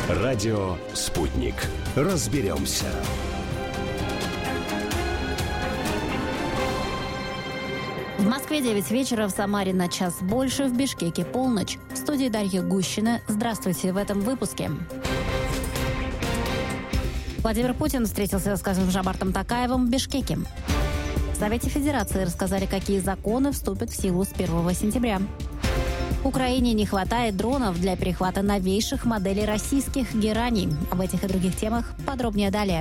Радио «Спутник». Разберемся. В Москве 9 вечера, в Самаре на час больше, в Бишкеке полночь. В студии Дарья Гущина. Здравствуйте в этом выпуске. Владимир Путин встретился с Касым-Жомартом Токаевым в Бишкеке. В Совете Федерации рассказали, какие законы вступят в силу с 1 сентября. Украине не хватает дронов для перехвата новейших моделей российских гераний. Об этих и других темах подробнее далее.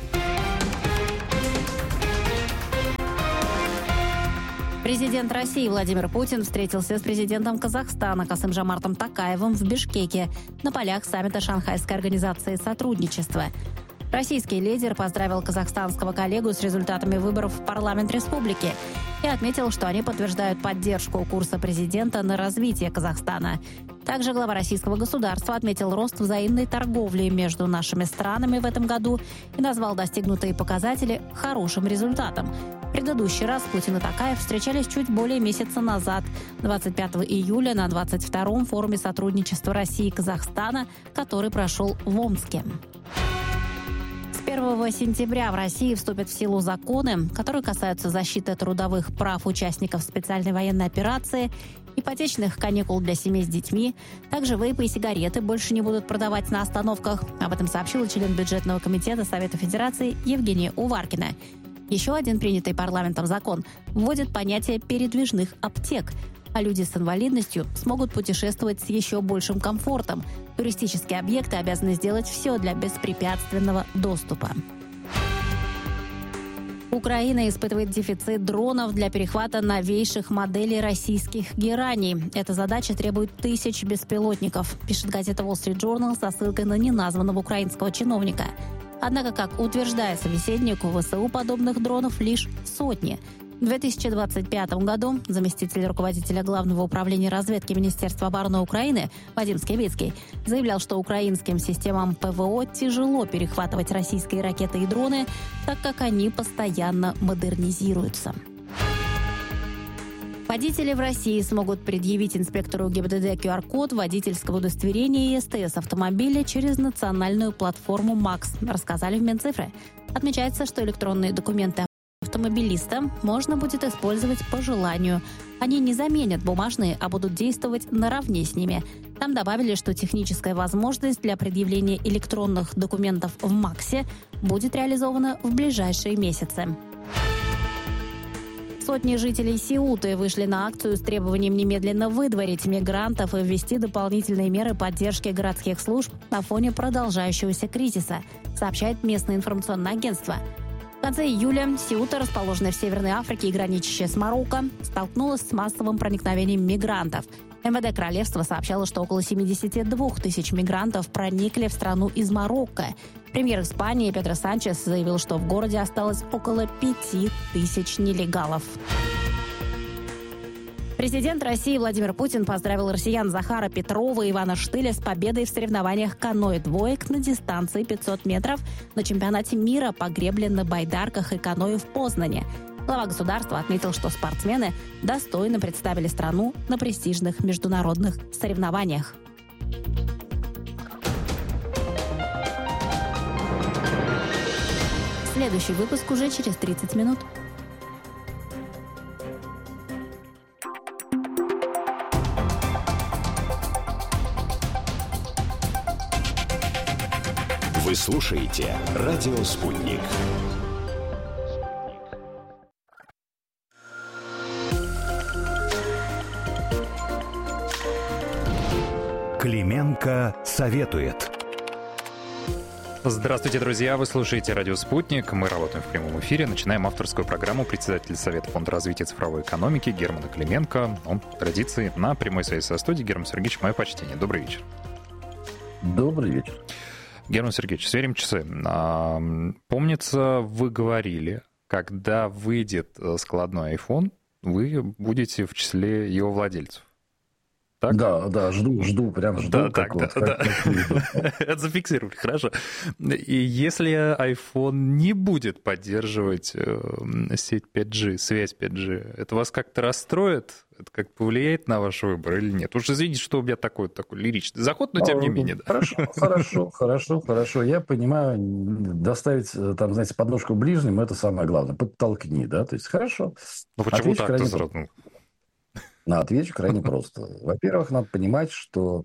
Президент России Владимир Путин встретился с президентом Казахстана Касым-Жомартом Токаевым в Бишкеке на полях саммита Шанхайской организации сотрудничества. Российский лидер поздравил казахстанского коллегу с результатами выборов в парламент республики и отметил, что они подтверждают поддержку курса президента на развитие Казахстана. Также глава российского государства отметил рост взаимной торговли между нашими странами в этом году и назвал достигнутые показатели хорошим результатом. В предыдущий раз Путин и Токаев встречались чуть более месяца назад, 25 июля, на 22-м форуме сотрудничества России и Казахстана, который прошел в Омске. С 1 сентября в России вступят в силу законы, которые касаются защиты трудовых прав участников специальной военной операции, ипотечных каникул для семей с детьми. Также вейпы и сигареты больше не будут продавать на остановках. Об этом сообщила член бюджетного комитета Совета Федерации Евгения Уваркина. Еще один принятый парламентом закон вводит понятие передвижных аптек, а люди с инвалидностью смогут путешествовать с еще большим комфортом. Туристические объекты обязаны сделать все для беспрепятственного доступа. Украина испытывает дефицит дронов для перехвата новейших моделей российских гераний. Эта задача требует тысяч беспилотников, пишет газета Wall Street Journal со ссылкой на неназванного украинского чиновника. Однако, как утверждает собеседник, у ВСУ подобных дронов лишь сотни. В 2025 году заместитель руководителя Главного управления разведки Министерства обороны Украины Вадим Скибицкий заявлял, что украинским системам ПВО тяжело перехватывать российские ракеты и дроны, так как они постоянно модернизируются. Водители в России смогут предъявить инспектору ГИБДД QR-код водительского удостоверения и СТС автомобиля через национальную платформу МАКС, рассказали в Минцифры. Отмечается, что электронные документы автомобилиста можно будет использовать по желанию. Они не заменят бумажные, а будут действовать наравне с ними. Там добавили, что техническая возможность для предъявления электронных документов в МАКСе будет реализована в ближайшие месяцы. Сотни жителей Сеуты вышли на акцию с требованием немедленно выдворить мигрантов и ввести дополнительные меры поддержки городских служб на фоне продолжающегося кризиса, сообщает местное информационное агентство. В конце июля Сеута, расположенная в Северной Африке и граничащая с Марокко, столкнулась с массовым проникновением мигрантов. МВД Королевства сообщало, что около 72 тысяч мигрантов проникли в страну из Марокко. Премьер Испании Педро Санчес заявил, что в городе осталось около 5 тысяч нелегалов. Президент России Владимир Путин поздравил россиян Захара Петрова и Ивана Штыля с победой в соревнованиях каноэ-двоек на дистанции 500 метров на чемпионате мира по гребле на байдарках и каноэ в Познане. Глава государства отметил, что спортсмены достойно представили страну на престижных международных соревнованиях. Следующий выпуск уже через 30 минут. Вы слушаете «Радио Спутник». Клименко советует. Здравствуйте, друзья! Вы слушаете «Радио Спутник». Мы работаем в прямом эфире. Начинаем авторскую программу председателя Совета фонда развития цифровой экономики Германа Клименко. Он, по традиции, на прямой связи со студией. Герман Сергеевич, мое почтение. Добрый вечер. Добрый вечер. Герман Сергеевич, сверим часы. Помнится, вы говорили, когда выйдет складной iPhone, вы будете в числе его владельцев. Так? Да, жду, прям жду, Да, как так, вот, да. как ты ждешь. Это зафиксировали, хорошо. И если iPhone не будет поддерживать сеть 5G, связь 5G, это вас как-то расстроит? Это как повлияет на ваш выбор или нет? Уж извините, что у меня такой лиричный заход, но тем не менее. Да. Хорошо. Я понимаю, доставить, там, знаете, подножку ближним, это самое главное. Подтолкни, да, то есть хорошо. Ну почему так-то сразу? Отвечу крайне просто. Во-первых, надо понимать, что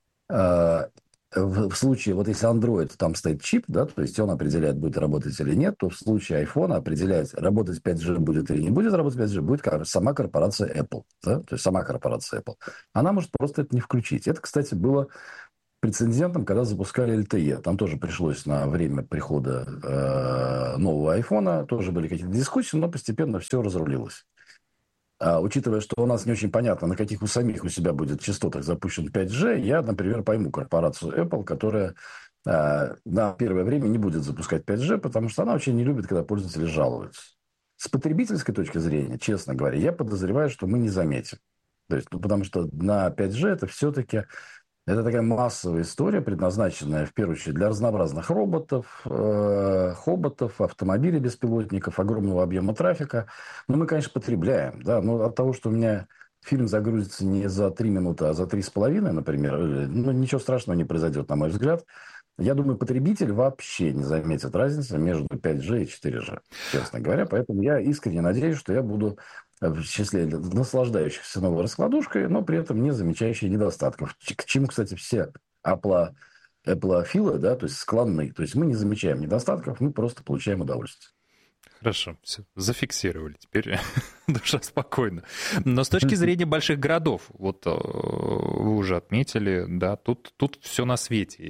в случае, вот если Android, там стоит чип, да, то есть он определяет, будет работать или нет, то в случае iPhone определяет, работать 5G будет или не будет работать 5G, будет сама корпорация Apple. Да? То есть сама корпорация Apple. Она может просто это не включить. Это, кстати, было прецедентом, когда запускали LTE. Там тоже пришлось на время прихода нового iPhone, тоже были какие-то дискуссии, но постепенно все разрулилось. Учитывая, что у нас не очень понятно, на каких у себя будет частотах запущен 5G, я, например, пойму корпорацию Apple, которая на первое время не будет запускать 5G, потому что она очень не любит, когда пользователи жалуются. С потребительской точки зрения, честно говоря, я подозреваю, что мы не заметим. То есть, потому что на 5G это все-таки... Это такая массовая история, предназначенная, в первую очередь, для разнообразных роботов, хоботов, автомобилей беспилотников, огромного объема трафика. Но мы, конечно, потребляем. Да? Но от того, что у меня фильм загрузится не за 3 минуты, а за 3,5, например, ну, ничего страшного не произойдет, на мой взгляд. Я думаю, потребитель вообще не заметит разницы между 5G и 4G, честно говоря. Поэтому я искренне надеюсь, что я буду в числе наслаждающихся новой раскладушкой, но при этом не замечающих недостатков. К чему, кстати, все Apple-филы, да, то есть склонны. То есть мы не замечаем недостатков, мы просто получаем удовольствие. Хорошо, все, зафиксировали. Теперь душа спокойна. Но с точки зрения больших городов, вот вы уже отметили, да, тут все на свете.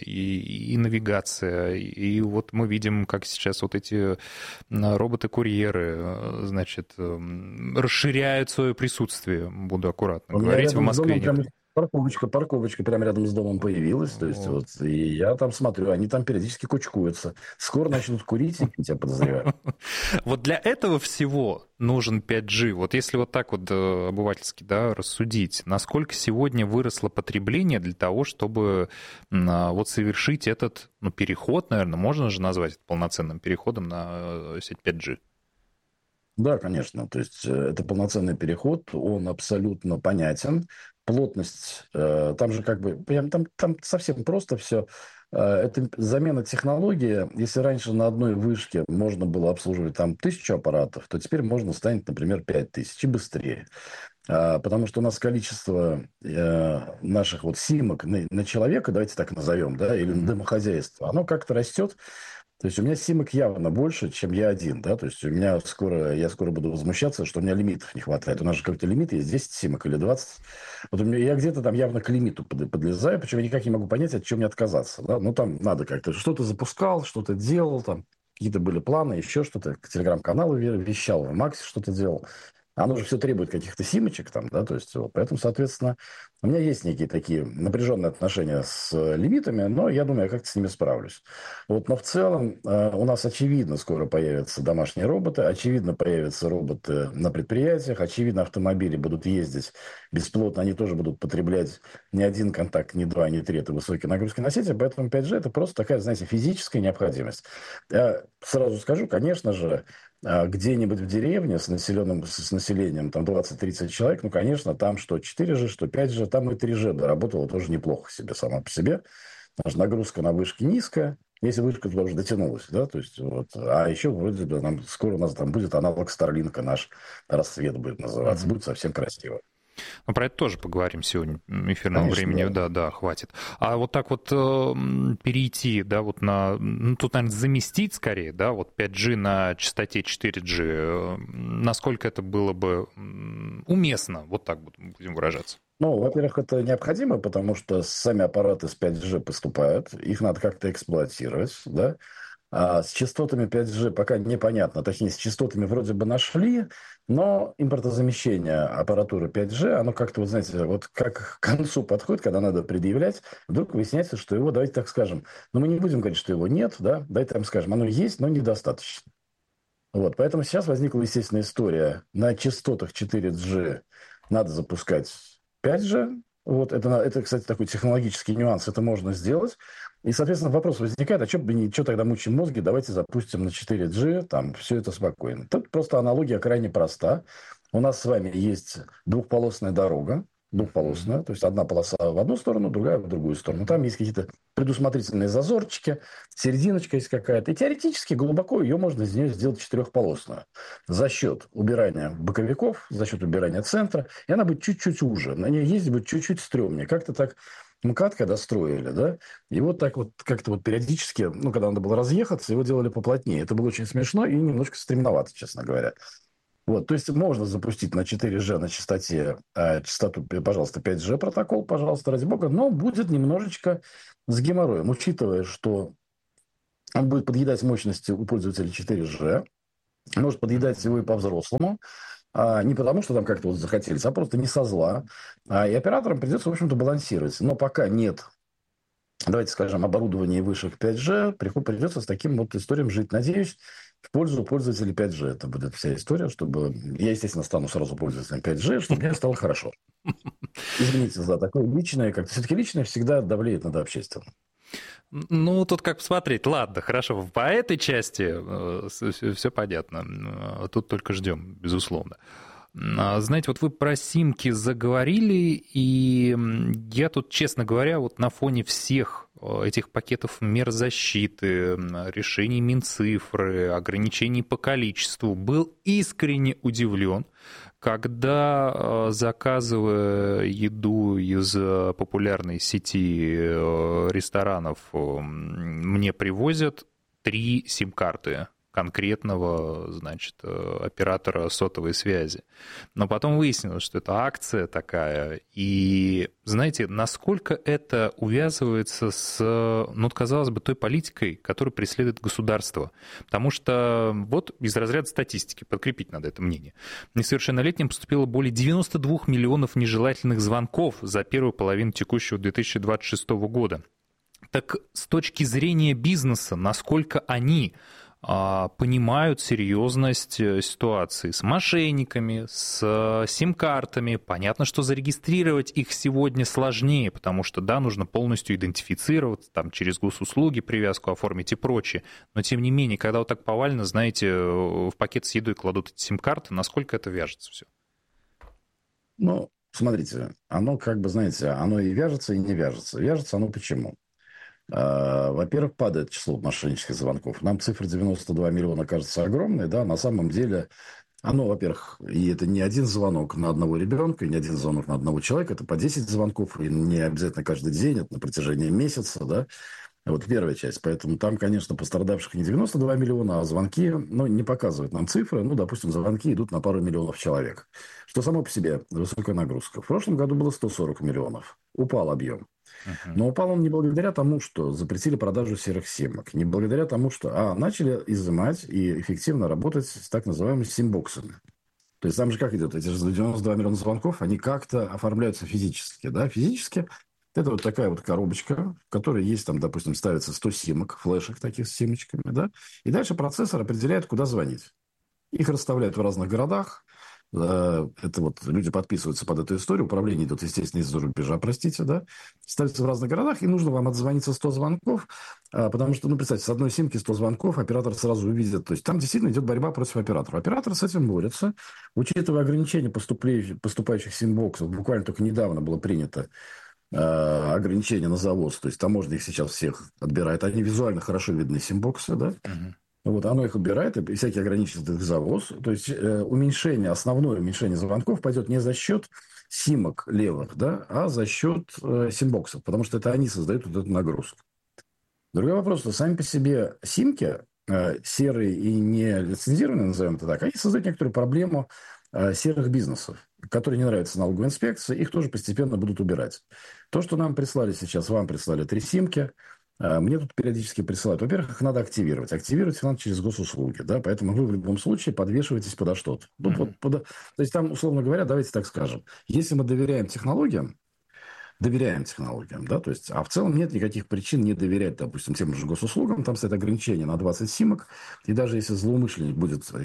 И навигация, и вот мы видим, как сейчас вот эти роботы-курьеры, значит, расширяют свое присутствие, буду аккуратно говорить, в Москве. Парковочка прямо рядом с домом появилась. То есть, вот, и я там смотрю, они там периодически кучкуются. Скоро начнут курить, я подозреваю. Вот для этого всего нужен 5G. Вот если вот так вот обывательски, да, рассудить, насколько сегодня выросло потребление для того, чтобы вот совершить этот переход, наверное, можно же назвать это полноценным переходом на сеть 5G? Да, конечно. То есть это полноценный переход, он абсолютно понятен. Плотность, там же как бы, прям там совсем просто все. Это замена технологии. Если раньше на одной вышке можно было обслуживать там 1000 аппаратов, то теперь можно станет, например, 5000 и быстрее. Потому что у нас количество наших вот симок на человека, давайте так назовем, да, или на домохозяйство, оно как-то растет. То есть у меня симок явно больше, чем я один, да, то есть у меня я скоро буду возмущаться, что у меня лимитов не хватает. У нас же какой-то лимит есть, 10 симок или 20. Вот я где-то там явно к лимиту подлезаю, причем я никак не могу понять, от чего мне отказаться. Да? Ну, там надо как-то, что-то запускал, что-то делал, там какие-то были планы, еще что-то, к телеграм-каналу вещал, в Максе что-то делал. Оно же все требует каких-то симочек там, да, то есть вот, поэтому, соответственно, у меня есть некие такие напряженные отношения с лимитами, но я думаю, я как-то с ними справлюсь. Вот, но в целом у нас, очевидно, скоро появятся домашние роботы, очевидно, появятся роботы на предприятиях, очевидно, автомобили будут ездить бесплатно, они тоже будут потреблять не один контакт, не два, не три, это высокие нагрузки на сети, поэтому 5G это просто такая, знаете, физическая необходимость. Я сразу скажу, конечно же, где-нибудь в деревне с населением там 20-30 человек, ну, конечно, там что 4G, что 5G, там и 3G доработала тоже неплохо себе сама по себе. Потому что нагрузка на вышке низкая, если вышка туда уже дотянулась, да, то есть вот, а еще вроде бы скоро у нас там будет аналог Старлинка, наш рассвет будет называться, будет совсем красиво. Мы про это тоже поговорим сегодня. Эфирного времени, да, хватит. А вот так вот перейти, да, вот на... Ну, тут, наверное, заместить скорее, да, вот 5G на частоте 4G. Насколько это было бы уместно? Вот так будем выражаться. Ну, во-первых, это необходимо, потому что сами аппараты с 5G поступают. Их надо как-то эксплуатировать, да. А с частотами 5G пока непонятно. Точнее, с частотами вроде бы нашли, но импортозамещение аппаратуры 5G, оно как-то, вот знаете, вот как к концу подходит, когда надо предъявлять, вдруг выясняется, что его, давайте так скажем, но мы не будем говорить, что его нет, да, давайте там скажем, оно есть, но недостаточно. Вот, поэтому сейчас возникла естественная история. На частотах 4G надо запускать 5G, Вот это, кстати, такой технологический нюанс. Это можно сделать. И, соответственно, вопрос возникает, а что тогда мучим мозги? Давайте запустим на 4G, там все это спокойно. Тут просто аналогия крайне проста. У нас с вами есть двухполосная дорога, двухполосная, то есть одна полоса в одну сторону, другая в другую сторону. Там есть какие-то предусмотрительные зазорчики, серединочка есть какая-то. И теоретически глубоко ее можно из нее сделать четырехполосную за счет убирания боковиков, за счет убирания центра. И она будет чуть-чуть уже. На ней ездить будет чуть-чуть стрёмнее. Как-то так МКАД, когда строили, да, и вот так вот как-то вот периодически, ну, когда надо было разъехаться, его делали поплотнее. Это было очень смешно и немножко стремновато, честно говоря. Вот, то есть можно запустить на 4G на частоте, частоту, пожалуйста, 5G протокол, пожалуйста, ради бога, но будет немножечко с геморроем, учитывая, что он будет подъедать мощности у пользователя 4G, может подъедать его и по-взрослому, не потому, что там как-то вот захотелось, а просто не со зла. И операторам придется, в общем-то, балансировать. Но пока нет, давайте скажем, оборудования высших 5G, придется с таким вот историям жить. Надеюсь, в пользу пользователей 5G это будет вся история, чтобы... Я, естественно, стану сразу пользователем 5G, чтобы мне стало хорошо. Извините за такое личное. Как-то все-таки личное всегда давлеет над общественным. Ну, тут как посмотреть. Ладно, хорошо. По этой части все понятно. Тут только ждем, безусловно. Знаете, вот вы про симки заговорили, и я тут, честно говоря, вот на фоне всех этих пакетов мер защиты, решений Минцифры, ограничений по количеству, был искренне удивлен, когда, заказывая еду из популярной сети ресторанов, мне привозят 3 сим-карты конкретного, значит, оператора сотовой связи. Но потом выяснилось, что это акция такая. И, знаете, насколько это увязывается с, ну, казалось бы, той политикой, которую преследует государство. Потому что вот из разряда статистики, подкрепить надо это мнение, несовершеннолетним поступило более 92 миллионов нежелательных звонков за первую половину текущего 2026 года. Так с точки зрения бизнеса, насколько они понимают серьезность ситуации с мошенниками, с сим-картами. Понятно, что зарегистрировать их сегодня сложнее, потому что, да, нужно полностью идентифицироваться, там, через госуслуги привязку оформить и прочее. Но, тем не менее, когда вот так повально, знаете, в пакет с едой кладут эти сим-карты, насколько это вяжется все? Ну, смотрите, оно как бы, знаете, оно и вяжется, и не вяжется. Вяжется оно почему? Во-первых, падает число мошеннических звонков. Нам цифра 92 миллиона кажется огромной, да, на самом деле оно, во-первых, и это не один звонок на одного ребенка, и не один звонок на одного человека, это по 10 звонков, и не обязательно каждый день, это на протяжении месяца, да. Вот первая часть. Поэтому там, конечно, пострадавших не 92 миллиона, а звонки, ну, не показывают нам цифры. Ну, допустим, звонки идут на пару миллионов человек, что само по себе высокая нагрузка. В прошлом году было 140 миллионов. Упал объем. Но упал он не благодаря тому, что запретили продажу серых симок, не благодаря тому, что начали изымать и эффективно работать с так называемыми симбоксами. То есть там же как идет? Эти же 92 миллиона звонков, они как-то оформляются физически. Да? Физически это вот такая вот коробочка, в которой есть, там, допустим, ставится 100 симок, флешек таких с симочками. Да? И дальше процессор определяет, куда звонить. Их расставляют в разных городах. Это вот люди подписываются под эту историю. Управление идет, естественно, из-за рубежа, простите, да. Ставится в разных городах, и нужно вам отзвониться 100 звонков, потому что, ну, представьте, с одной симки 100 звонков оператор сразу увидит. То есть там действительно идет борьба против оператора. Оператор с этим борется. Учитывая ограничения поступающих симбоксов, буквально только недавно было принято ограничение на завоз. То есть таможня их сейчас всех отбирает. Они визуально хорошо видны, симбоксы, да. Вот, оно их убирает, и всякий ограничит их завоз. То есть основное уменьшение звонков пойдет не за счет симок левых, да, а за счет симбоксов, потому что это они создают вот эту нагрузку. Другой вопрос, что сами по себе симки, серые и не лицензированные, назовем это так, они создают некоторую проблему серых бизнесов, которые не нравятся налоговой инспекции, их тоже постепенно будут убирать. То, что нам прислали сейчас, вам прислали 3 симки, мне тут периодически присылают. Во-первых, их надо активировать. Активировать надо через госуслуги, да, поэтому вы в любом случае подвешиваетесь подо что-то. То есть там, условно говоря, давайте так скажем, если мы доверяем технологиям, да, то есть, а в целом нет никаких причин не доверять, допустим, тем же госуслугам, там стоит ограничение на 20 симок, и даже если злоумышленник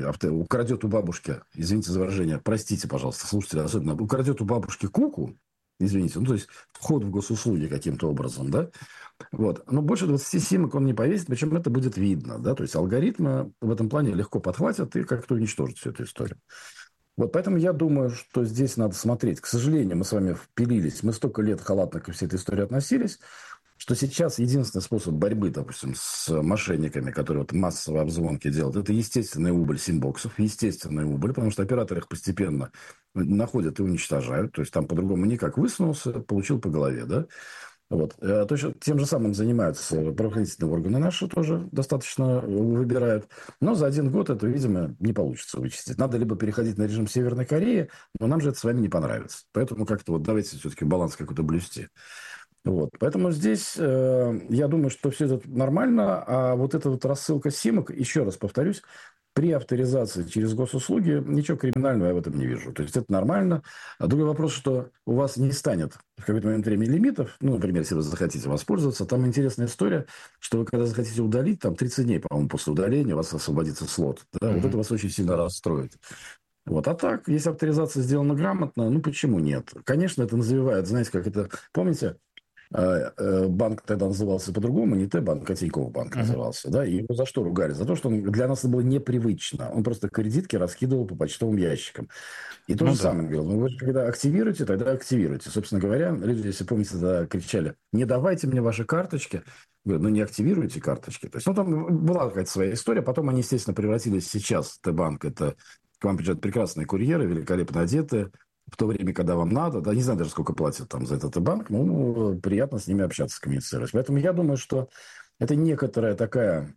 украдет у бабушки, извините за выражение, простите, пожалуйста, слушатели, особенно украдет у бабушки куку, извините, ну, то есть вход в госуслуги каким-то образом, да, вот. Но больше 20 симок он не повесит, причем это будет видно, да, то есть алгоритмы в этом плане легко подхватят и как-то уничтожат всю эту историю. Вот поэтому я думаю, что здесь надо смотреть. К сожалению, мы с вами впилились, мы столько лет халатно ко всей этой истории относились, что сейчас единственный способ борьбы, допустим, с мошенниками, которые вот массовые обзвонки делают, это естественный убыль симбоксов, естественный убыль, потому что операторы их постепенно находят и уничтожают. То есть там по-другому никак. Высунулся, получил по голове, да? Вот. Точно тем же самым занимаются правоохранительные органы наши тоже достаточно выбирают. Но за 1 год это, видимо, не получится вычистить. Надо либо переходить на режим Северной Кореи, но нам же это с вами не понравится. Поэтому как-то вот давайте все-таки баланс какой-то блюсти. Вот. Поэтому здесь я думаю, что все это нормально. А вот эта вот рассылка симок, еще раз повторюсь, при авторизации через госуслуги ничего криминального я в этом не вижу. То есть это нормально. А другой вопрос, что у вас не станет в какой-то момент времени лимитов. Ну, например, если вы захотите воспользоваться. Там интересная история, что вы когда захотите удалить, там 30 дней, по-моему, после удаления у вас освободится слот. Да? Вот это вас очень сильно расстроит. Вот. А так, если авторизация сделана грамотно, ну почему нет? Конечно, это навевает, знаете, как это... Помните, банк тогда назывался по-другому, не Т-банк, а Тинькофф банк назывался, да, и его за что ругали? За то, что для нас это было непривычно. Он просто кредитки раскидывал по почтовым ящикам. И то же самое говорил. Ну, вы когда активируете, тогда активируйте. Собственно говоря, люди, если помните, тогда кричали, не давайте мне ваши карточки. Говорю, ну, не активируйте карточки. То есть, ну, там была какая-то своя история. Потом они, естественно, превратились сейчас, Т-банк, это к вам приезжают прекрасные курьеры, великолепно одетые, в то время, когда вам надо, да, не знаю даже, сколько платят там за этот банк, но приятно с ними общаться, коммуницировать. Поэтому я думаю, что это некоторая такая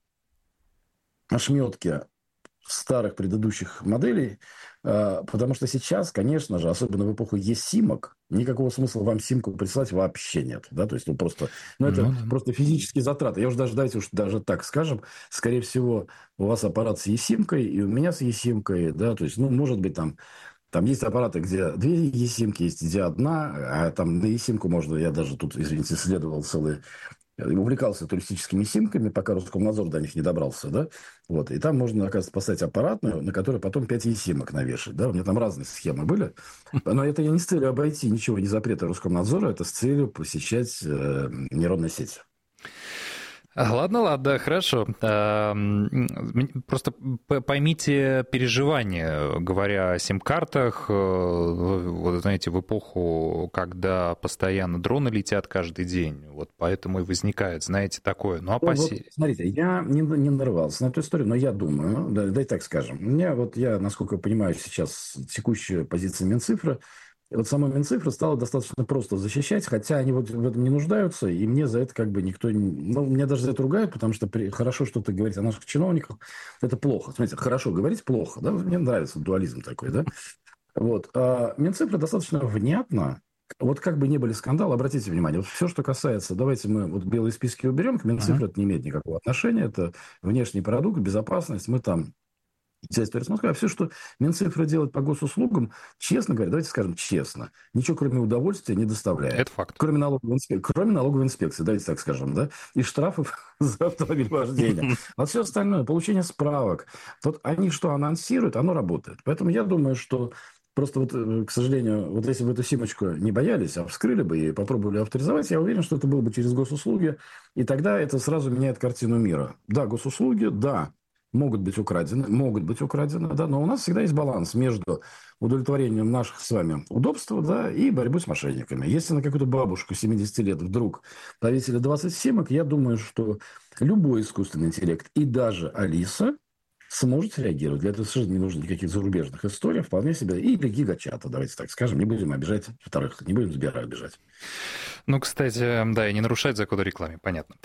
ошметки старых предыдущих моделей, потому что сейчас, конечно же, особенно в эпоху eSIM-ок, никакого смысла вам симку прислать вообще нет. Да? То есть, ну, просто, это просто физические затраты. Я уже даже, давайте уж даже так скажем, скорее всего, у вас аппарат с eSIM-кой, и у меня с eSIM-кой, да, то есть, ну, может быть, там есть аппараты, где 2 eSIM-ки, есть где одна, а там на eSIM-ку можно, я даже тут, извините, исследовал увлекался туристическими симками, пока Роскомнадзор до них не добрался, да, вот, и там можно, оказывается, поставить аппаратную, на которой потом 5 eSIM-ок навешать, да, у меня там разные схемы были, но это я не с целью обойти ничего, не запрета Роскомнадзора, это с целью посещать нейронные сети. Ладно, хорошо. Просто поймите переживания, говоря о сим-картах. Вот, знаете, в эпоху, когда постоянно дроны летят каждый день, вот поэтому и возникает, знаете, такое. Ну, вот, смотрите, я не нарывался на эту историю, но я думаю, да и так скажем, я, насколько понимаю, сейчас текущая позиция Минцифры, вот сама Минцифра стала достаточно просто защищать, хотя они вот в этом не нуждаются, и мне за это как бы никто... Ну, меня даже за это ругают, потому что хорошо что-то говорить о наших чиновниках, это плохо. Смотрите, хорошо говорить плохо, да, мне нравится дуализм такой, да. Вот. А Минцифра достаточно внятно, вот как бы ни были скандалы, обратите внимание, вот все, что касается, давайте мы вот белые списки уберем, к Минцифре это не имеет никакого отношения, это внешний продукт, безопасность, мы там... Вся история с Москвой. А все, что Минцифра делает по госуслугам, честно говоря, давайте скажем честно, ничего кроме удовольствия не доставляет. Это факт. Кроме налоговой инспекции, давайте так скажем, да, и штрафов за автомобиль вождения. А все остальное, получение справок, вот они что анонсируют, оно работает. Поэтому я думаю, что просто вот, к сожалению, вот если бы эту симочку не боялись, а вскрыли бы и попробовали авторизовать, я уверен, что это было бы через госуслуги, и тогда это сразу меняет картину мира. Да, госуслуги, да, могут быть украдены, да, но у нас всегда есть баланс между удовлетворением наших с вами удобств, да, и борьбой с мошенниками. Если на какую-то бабушку 70 лет вдруг повесили 20 симок, я думаю, что любой искусственный интеллект и даже Алиса сможет реагировать. Для этого совершенно не нужно никаких зарубежных историй, вполне себе. Или гигачата, давайте так скажем. Не будем обижать вторых, не будем Сбера обижать. Ну, кстати, да, и не нарушать закон о рекламе, понятно.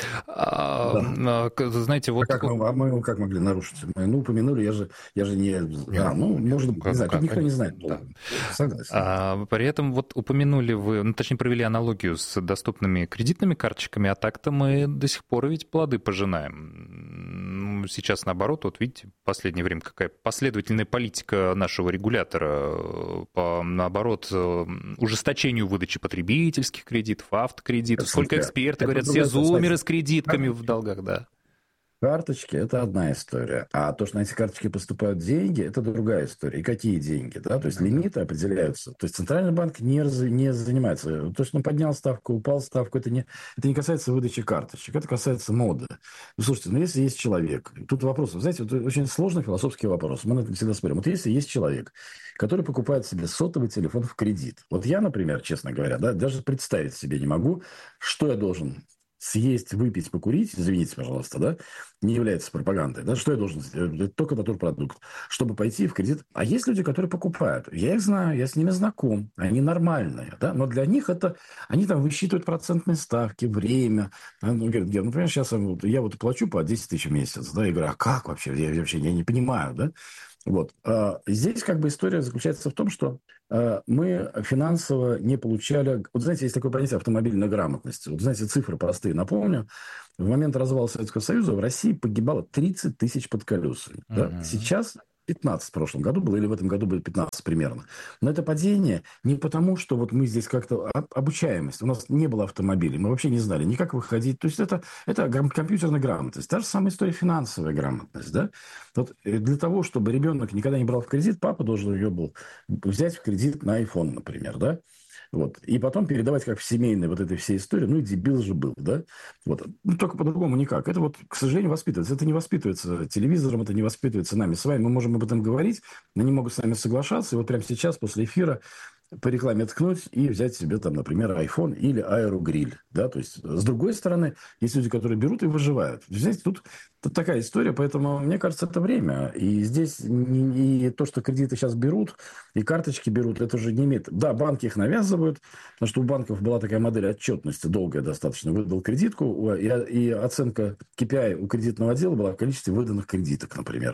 Да. Знаете, вот... как мы как могли нарушить? Ну, упомянули, я же не... может быть, не знаю, тут никто не знает. Да. Согласен. При этом вот упомянули вы, точнее, провели аналогию с доступными кредитными карточками, а так-то мы до сих пор ведь плоды пожинаем. Сейчас, наоборот, вот видите, в последнее время какая последовательная политика нашего регулятора по, наоборот, ужесточению выдачи потребительских кредитов, автокредитов. Сколько эксперты говорят, все зумеры с кредитками в долгах, да. Карточки – это одна история. А то, что на эти карточки поступают деньги – это другая история. И какие деньги? Да? То есть лимиты определяются. То есть Центральный банк не занимается. То, что он поднял ставку, упал ставку, это не касается выдачи карточек. Это касается моды. Слушайте, если есть человек… Тут вопрос, знаете, вот очень сложный философский вопрос. Мы на это всегда спорим. Вот если есть человек, который покупает себе сотовый телефон в кредит. Вот я, например, честно говоря, да, даже представить себе не могу, что я должен съесть, выпить, покурить, извините, пожалуйста, да, не является пропагандой, да, что я должен сделать, это только натурпродукт, чтобы пойти в кредит. А есть люди, которые покупают, я их знаю, я с ними знаком, они нормальные, да, но для них это, они там высчитывают процентные ставки, время, он говорит, например, сейчас я вот плачу по 10 тысяч в месяц, да, я говорю, а как вообще, я не понимаю, да, вот. Здесь как бы история заключается в том, что мы финансово не получали... Вот знаете, есть такое понятие автомобильной грамотности. Вот знаете, цифры простые. Напомню, в момент развала Советского Союза в России погибало 30 тысяч под колесами. Да? Сейчас 15 в прошлом году было, или в этом году было 15 примерно. Но это падение не потому, что вот мы здесь как-то... Обучаемость. У нас не было автомобилей. Мы вообще не знали ни как выходить. То есть это компьютерная грамотность. Та же самая история финансовая грамотность. Да? Вот для того, чтобы ребенок никогда не брал в кредит, папа должен ее был взять в кредит на iPhone, например. Да? Вот. И потом передавать как в семейной вот этой всей истории. Ну, и дебил же был, да? Вот. Ну, только по-другому никак. Это вот, к сожалению, воспитывается. Это не воспитывается телевизором, это не воспитывается нами с вами. Мы можем об этом говорить, но не могут с нами соглашаться. И вот прямо сейчас, после эфира, по рекламе ткнуть и взять себе там, например, iPhone или аэрогриль. Да? То есть, с другой стороны, есть люди, которые берут и выживают. Знаете, тут такая история, поэтому, мне кажется, это время. И здесь и то, что кредиты сейчас берут, и карточки берут, это же не имеет... Да, банки их навязывают, потому что у банков была такая модель отчетности, долгая достаточно. Выдал кредитку, и оценка KPI у кредитного отдела была в количестве выданных кредиток, например.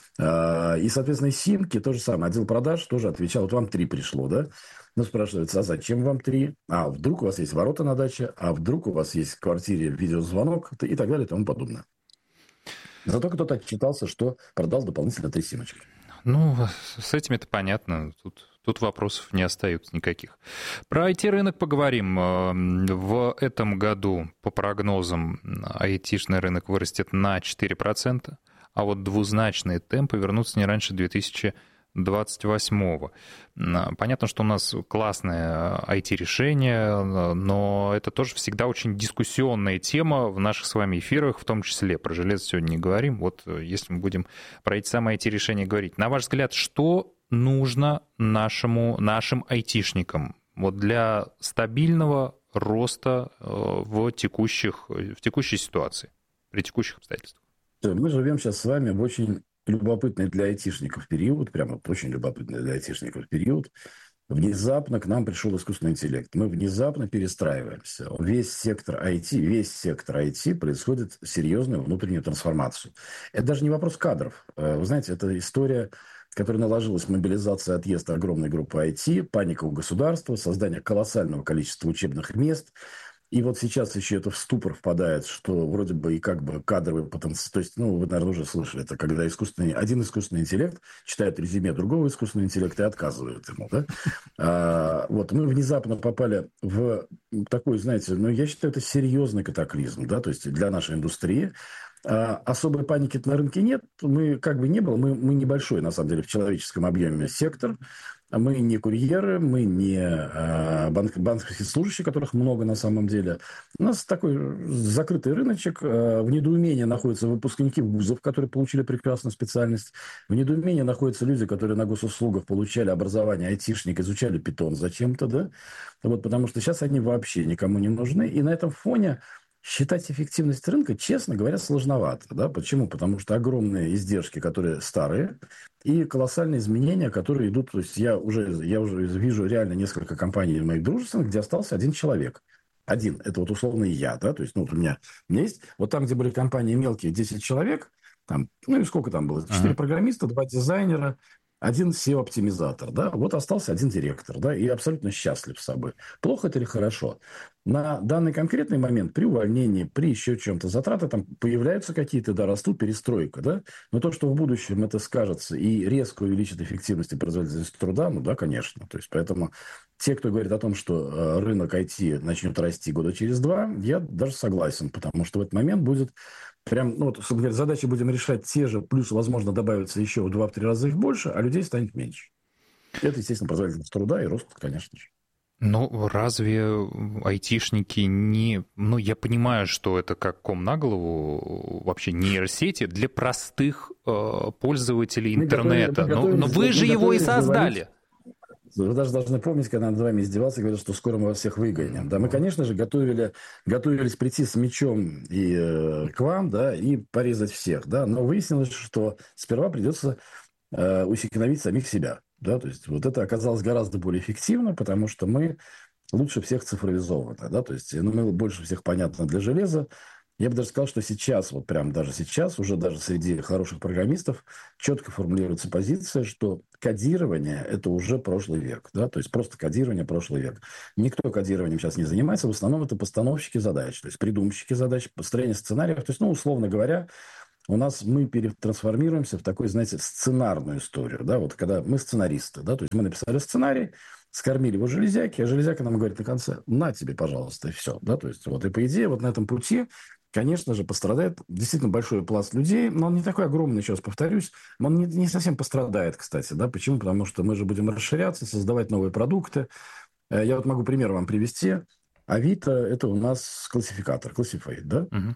И, соответственно, симки то же самое. Отдел продаж тоже отвечал, вот вам 3 пришло, да? Ну, спрашивается, а зачем вам 3? А вдруг у вас есть ворота на даче? А вдруг у вас есть в квартире видеозвонок? И так далее, и тому подобное. Зато кто-то отчитался, что продал дополнительно 3 симочки. Ну, с этим это понятно. Тут вопросов не остается никаких. Про IT-рынок поговорим. В этом году, по прогнозам, IT-шный рынок вырастет на 4%. А вот двузначные темпы вернутся не раньше 2028-го. Понятно, что у нас классное IT-решение, но это тоже всегда очень дискуссионная тема в наших с вами эфирах, в том числе про железо сегодня не говорим. Вот если мы будем про эти самые IT-решения говорить. На ваш взгляд, что нужно нашим айтишникам вот для стабильного роста в текущей ситуации, при текущих обстоятельствах? Мы живем сейчас с вами в очень любопытный для айтишников период, прямо очень любопытный для айтишников период. Внезапно к нам пришел искусственный интеллект. Мы внезапно перестраиваемся. Весь сектор IT происходит серьезную внутреннюю трансформацию. Это даже не вопрос кадров. Вы знаете, это история, которая наложилась мобилизация, отъезд огромной группы IT, паника у государства, создание колоссального количества учебных мест. И вот сейчас еще это в ступор впадает, что вроде бы и как бы кадровый потенциал. То есть, вы, наверное, уже слышали, это когда один искусственный интеллект читает резюме другого искусственного интеллекта и отказывает ему. Да? Вот мы внезапно попали в такой, знаете, я считаю, это серьезный катаклизм, да, то есть для нашей индустрии. Особой паники на рынке нет, мы как бы не было, мы небольшой, на самом деле, в человеческом объеме сектор. Мы не курьеры, мы не банковские служащие, которых много на самом деле. У нас такой закрытый рыночек. В недоумении находятся выпускники вузов, которые получили прекрасную специальность. В недоумении находятся люди, которые на госуслугах получали образование айтишник, изучали питон зачем-то, да? Вот, потому что сейчас они вообще никому не нужны. И на этом фоне считать эффективность рынка, честно говоря, сложновато. Да? Почему? Потому что огромные издержки, которые старые, и колоссальные изменения, которые идут. То есть я уже вижу реально несколько компаний моих дружественных, где остался один человек. Один. Это вот условно я. Да? То есть вот у меня есть... Вот там, где были компании мелкие, 10 человек, там, и сколько там было? 4 программиста, 2 дизайнера, 1 SEO-оптимизатор, да, вот остался 1 директор, да, и абсолютно счастлив с собой. Плохо это или хорошо? На данный конкретный момент при увольнении, при еще чем-то затраты там появляются какие-то, да, растут, перестройка, да, но то, что в будущем это скажется и резко увеличит эффективность и производительность труда, да, конечно, то есть поэтому те, кто говорит о том, что рынок IT начнет расти года через 2, я даже согласен, потому что в этот момент будет прям, ну, вот, собственно говоря, задачи будем решать те же, плюс, возможно, добавится еще в 2-3 раза их больше, а людей станет меньше. Это, естественно, производительность труда и рост, конечно же. Ну, разве айтишники не... Ну, я понимаю, что это как ком на голову, вообще нейросети для простых пользователей интернета. Но вы же его и создали. Вы даже должны помнить, когда над вами издевался и говорил, что скоро мы вас всех выгоним. Да, мы, конечно же, готовились прийти с мечом и к вам, да, и порезать всех, да, но выяснилось, что сперва придется усекновить самих себя. Да, то есть вот это оказалось гораздо более эффективно, потому что мы лучше всех цифровизованы. Да, то есть мы больше всех понятны для железа. Я бы даже сказал, что сейчас, вот прямо даже сейчас, уже даже среди хороших программистов четко формулируется позиция, что кодирование – это уже прошлый век. Да? То есть просто кодирование – прошлый век. Никто кодированием сейчас не занимается. В основном это постановщики задач, то есть придумщики задач, построение сценариев. То есть, ну, условно говоря, у нас мы перетрансформируемся в такую, знаете, сценарную историю. Да? Вот когда мы сценаристы, да? То есть мы написали сценарий, скормили его железяки, а железяка нам говорит на конце: на тебе, пожалуйста, и все. Да? То есть вот и по идее вот на этом пути, конечно же, пострадает действительно большой пласт людей, но он не такой огромный, сейчас повторюсь, он не совсем пострадает, кстати. Да? Почему? Потому что мы же будем расширяться, создавать новые продукты. Я вот могу пример вам привести. Авито – это у нас классификатор, Classified, да? Угу.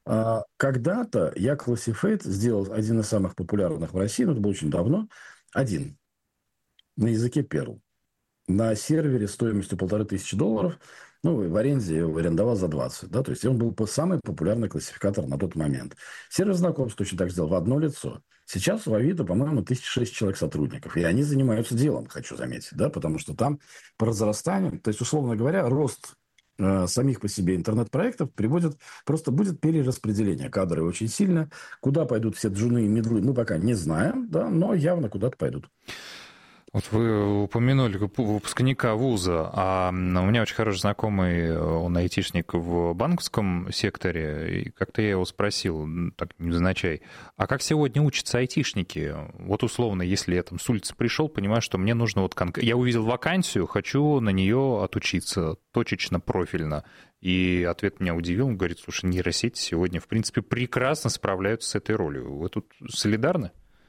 Когда-то я Classified сделал один из самых популярных в России, но это было очень давно, один, на языке Perl. На сервере стоимостью $1500, ну, в аренде я его арендовал за 20, да, то есть он был самый популярный классификатор на тот момент. Сервер знакомств точно так сделал в одно лицо. Сейчас в Авито, по-моему, 1006 человек сотрудников, и они занимаются делом, хочу заметить, да, потому что там по разрастанию, то есть, условно говоря, рост самих по себе интернет-проектов просто будет перераспределение кадров очень сильно. Куда пойдут все джуны и медлы, мы пока не знаем, да, но явно куда-то пойдут. Вот вы упомянули выпускника вуза, а у меня очень хороший знакомый, он айтишник в банковском секторе, и как-то я его спросил, так невзначай, а как сегодня учатся айтишники? Вот условно, если я там с улицы пришел, понимаю, что мне нужно вот я увидел вакансию, хочу на нее отучиться точечно, профильно. И ответ меня удивил, он говорит: слушай, нейросети сегодня, в принципе, прекрасно справляются с этой ролью. Вы тут солидарны?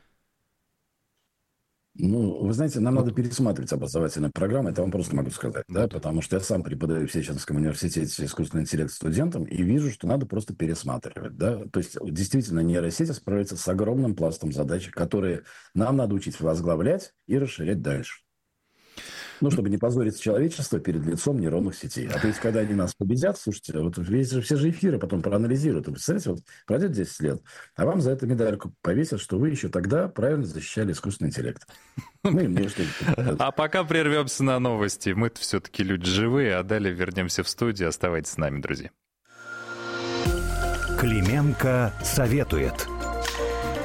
Ну, вы знаете, нам надо пересматривать образовательные программы, это я вам просто могу сказать, да, потому что я сам преподаю в Сеченском университете искусственный интеллект студентам и вижу, что надо просто пересматривать, да, то есть действительно нейросети справляются с огромным пластом задач, которые нам надо учить возглавлять и расширять дальше. Ну, чтобы не позорить человечество перед лицом нейронных сетей. А то есть, когда они нас победят, слушайте, вот все же эфиры потом проанализируют. Вы представляете, вот пройдет 10 лет, а вам за это медальку повесят, что вы еще тогда правильно защищали искусственный интеллект. Ну, и мне что-то. А пока прервемся на новости. Мы-то все-таки люди живые, а далее вернемся в студию. Оставайтесь с нами, друзья. Клименко советует.